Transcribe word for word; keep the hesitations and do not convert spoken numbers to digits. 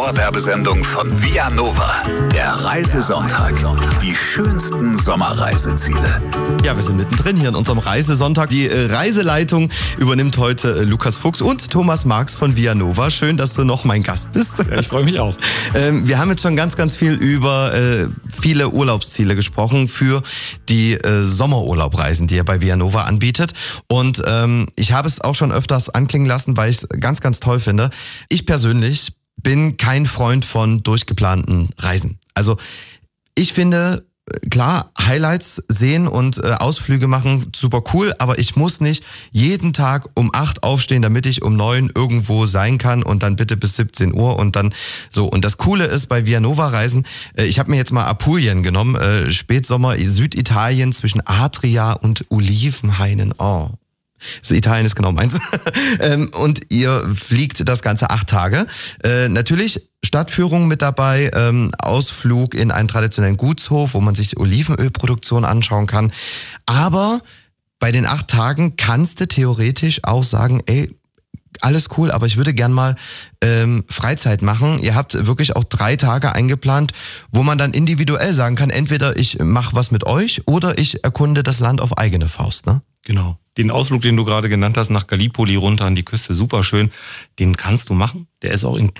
Dauerwerbesendung von Vianova. Der Reisesonntag. Die schönsten Sommerreiseziele. Ja, wir sind mittendrin hier in unserem Reisesonntag. Die äh, Reiseleitung übernimmt heute äh, Lukas Fuchs und Thomas Marx von Vianova. Schön, dass du noch mein Gast bist. Ja, ich freue mich auch. ähm, wir haben jetzt schon ganz, ganz viel über äh, viele Urlaubsziele gesprochen für die äh, Sommerurlaubreisen, die ihr bei Vianova anbietet. Und ähm, ich habe es auch schon öfters anklingen lassen, weil ich es ganz, ganz toll finde. Ich persönlich bin kein Freund von durchgeplanten Reisen. Also ich finde, klar, Highlights sehen und äh, Ausflüge machen, super cool, aber ich muss nicht jeden Tag um acht aufstehen, damit ich um neun irgendwo sein kann und dann bitte bis siebzehn Uhr und dann so. Und das Coole ist bei Vianova-Reisen, äh, ich habe mir jetzt mal Apulien genommen, äh, Spätsommer, Süditalien zwischen Adria und Olivenhainen. Oh. Also Italien ist genau meins. ähm, und ihr fliegt das Ganze acht Tage. Äh, natürlich Stadtführung mit dabei, ähm, Ausflug in einen traditionellen Gutshof, wo man sich Olivenölproduktion anschauen kann. Aber bei den acht Tagen kannst du theoretisch auch sagen, ey, alles cool, aber ich würde gern mal ähm, Freizeit machen. Ihr habt wirklich auch drei Tage eingeplant, wo man dann individuell sagen kann, entweder ich mache was mit euch oder ich erkunde das Land auf eigene Faust, ne? Genau. Den Ausflug, den du gerade genannt hast, nach Gallipoli runter an die Küste, super schön. Den kannst du machen. Der ist auch inklusive.